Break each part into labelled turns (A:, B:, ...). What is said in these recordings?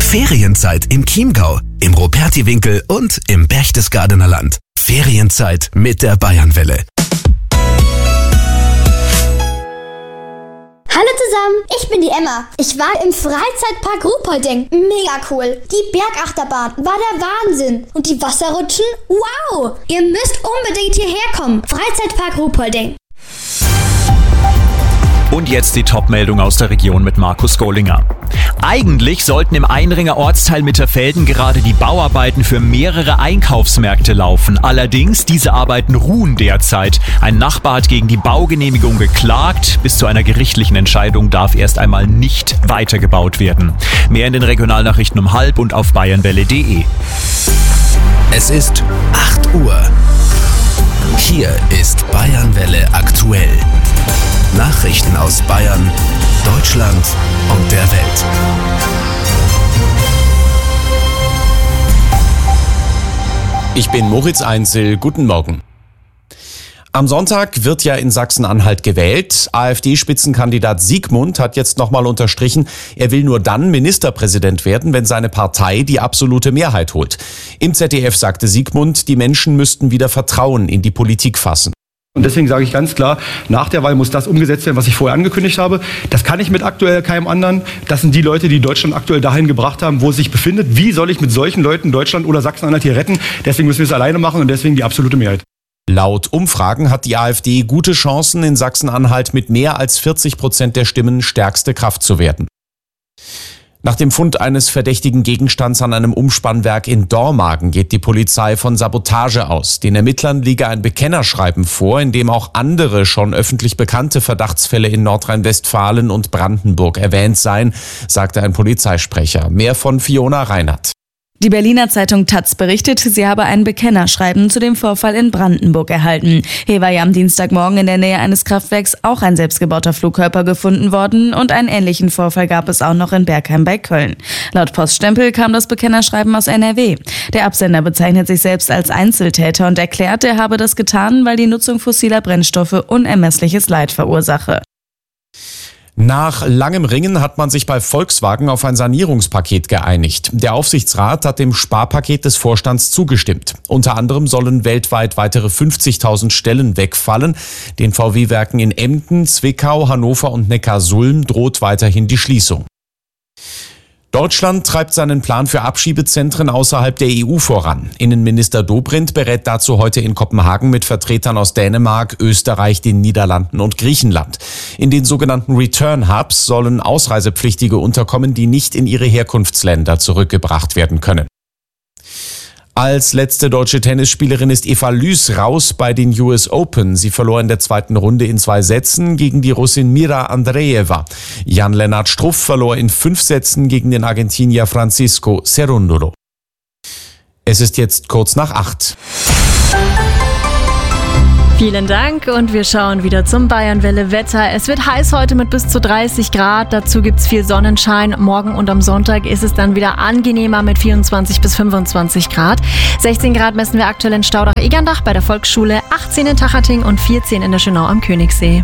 A: Ferienzeit im Chiemgau, im Rupertiwinkel und im Berchtesgadener Land. Ferienzeit mit der Bayernwelle.
B: Hallo zusammen, ich bin die Emma. Ich war im Freizeitpark Ruhpolding. Mega cool. Die Bergachterbahn war der Wahnsinn. Und die Wasserrutschen? Wow! Ihr müsst unbedingt hierher kommen. Freizeitpark Ruhpolding.
C: Und jetzt die Top-Meldung aus der Region mit Markus Gollinger. Eigentlich sollten im Einringer Ortsteil Mitterfelden gerade die Bauarbeiten für mehrere Einkaufsmärkte laufen. Allerdings, diese Arbeiten ruhen derzeit. Ein Nachbar hat gegen die Baugenehmigung geklagt. Bis zu einer gerichtlichen Entscheidung darf erst einmal nicht weitergebaut werden. Mehr in den Regionalnachrichten um 12:30 und auf bayernwelle.de.
A: Es ist 8 Uhr. Hier ist Bayernwelle aktuell. Nachrichten aus Bayern, Deutschland und der Welt.
D: Ich bin Moritz Einzel, guten Morgen. Am Sonntag wird ja in Sachsen-Anhalt gewählt. AfD-Spitzenkandidat Siegmund hat jetzt nochmal unterstrichen, er will nur dann Ministerpräsident werden, wenn seine Partei die absolute Mehrheit holt. Im ZDF sagte Siegmund, die Menschen müssten wieder Vertrauen in die Politik fassen.
E: Und deswegen sage ich ganz klar, nach der Wahl muss das umgesetzt werden, was ich vorher angekündigt habe. Das kann ich mit aktuell keinem anderen. Das sind die Leute, die Deutschland aktuell dahin gebracht haben, wo es sich befindet. Wie soll ich mit solchen Leuten Deutschland oder Sachsen-Anhalt hier retten? Deswegen müssen wir es alleine machen und deswegen die absolute Mehrheit.
D: Laut Umfragen hat die AfD gute Chancen, in Sachsen-Anhalt mit mehr als 40% der Stimmen stärkste Kraft zu werden. Nach dem Fund eines verdächtigen Gegenstands an einem Umspannwerk in Dormagen geht die Polizei von Sabotage aus. Den Ermittlern liege ein Bekennerschreiben vor, in dem auch andere schon öffentlich bekannte Verdachtsfälle in Nordrhein-Westfalen und Brandenburg erwähnt seien, sagte ein Polizeisprecher. Mehr von Fiona Reinhardt.
F: Die Berliner Zeitung taz berichtet, sie habe ein Bekennerschreiben zu dem Vorfall in Brandenburg erhalten. Hier war ja am Dienstagmorgen in der Nähe eines Kraftwerks auch ein selbstgebauter Flugkörper gefunden worden und einen ähnlichen Vorfall gab es auch noch in Bergheim bei Köln. Laut Poststempel kam das Bekennerschreiben aus NRW. Der Absender bezeichnet sich selbst als Einzeltäter und erklärt, er habe das getan, weil die Nutzung fossiler Brennstoffe unermessliches Leid verursache.
D: Nach langem Ringen hat man sich bei Volkswagen auf ein Sanierungspaket geeinigt. Der Aufsichtsrat hat dem Sparpaket des Vorstands zugestimmt. Unter anderem sollen weltweit weitere 50.000 Stellen wegfallen. Den VW-Werken in Emden, Zwickau, Hannover und Neckarsulm droht weiterhin die Schließung. Deutschland treibt seinen Plan für Abschiebezentren außerhalb der EU voran. Innenminister Dobrindt berät dazu heute in Kopenhagen mit Vertretern aus Dänemark, Österreich, den Niederlanden und Griechenland. In den sogenannten Return Hubs sollen Ausreisepflichtige unterkommen, die nicht in ihre Herkunftsländer zurückgebracht werden können. Als letzte deutsche Tennisspielerin ist Eva Lüß raus bei den US Open. Sie verlor in der zweiten Runde in 2 Sätzen gegen die Russin Mira Andreeva. Jan-Lennart Struff verlor in 5 Sätzen gegen den Argentinier Francisco Cerundolo. Es ist jetzt kurz nach 8.
G: Vielen Dank und wir schauen wieder zum Bayernwelle-Wetter. Es wird heiß heute mit bis zu 30 Grad. Dazu gibt's viel Sonnenschein. Morgen und am Sonntag ist es dann wieder angenehmer mit 24 bis 25 Grad. 16 Grad messen wir aktuell in Staudach-Egerndach bei der Volksschule, 18 in Tachating und 14 in der Schönau am Königssee.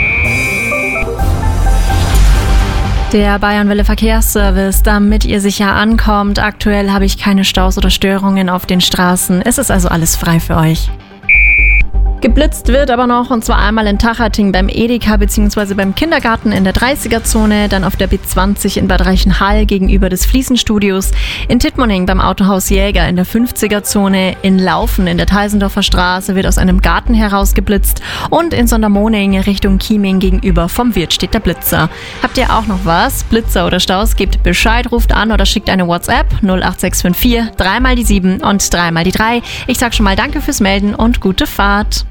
G: Der Bayernwelle Verkehrsservice, damit ihr sicher ankommt. Aktuell habe ich keine Staus oder Störungen auf den Straßen. Es ist also alles frei für euch. Geblitzt wird aber noch, und zwar einmal in Tachating beim Edeka bzw. beim Kindergarten in der 30er-Zone, dann auf der B20 in Bad Reichenhall gegenüber des Fliesenstudios, in Tittmoning beim Autohaus Jäger in der 50er-Zone, in Laufen in der Teisendorfer Straße wird aus einem Garten heraus geblitzt und in Sondermoning Richtung Chieming gegenüber vom Wirt steht der Blitzer. Habt ihr auch noch was? Blitzer oder Staus? Gebt Bescheid, ruft an oder schickt eine WhatsApp 08654 3 die 7 und 3 die 3. Ich sag schon mal danke fürs Melden und gute Fahrt.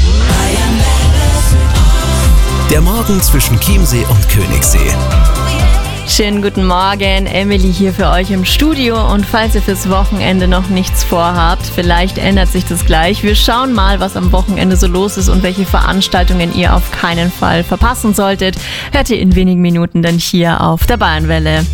A: Der Morgen zwischen Chiemsee und Königssee.
G: Schönen guten Morgen, Emily hier für euch im Studio und falls ihr fürs Wochenende noch nichts vorhabt, vielleicht ändert sich das gleich. Wir schauen mal, was am Wochenende so los ist und welche Veranstaltungen ihr auf keinen Fall verpassen solltet. Hört ihr in wenigen Minuten dann hier auf der Bayernwelle.